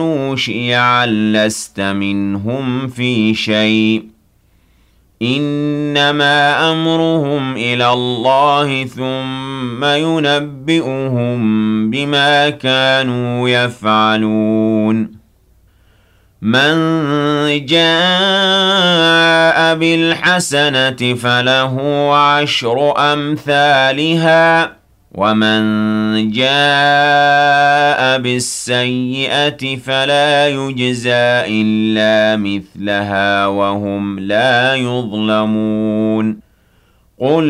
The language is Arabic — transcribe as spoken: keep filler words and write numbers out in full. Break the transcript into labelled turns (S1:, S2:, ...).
S1: شيعا لست منهم في شيء إنما أمرهم إلى الله ثم ينبئهم بما كانوا يفعلون من جاء بالحسنة فله عشر أمثالها ومن جاء بالسيئة فلا يجزى إلا مثلها وهم لا يظلمون قل